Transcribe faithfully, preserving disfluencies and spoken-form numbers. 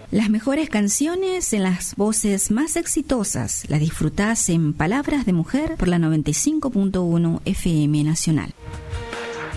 Las mejores canciones en las voces más exitosas las disfrutás en Palabras de Mujer por la noventa y cinco punto uno F M Nacional.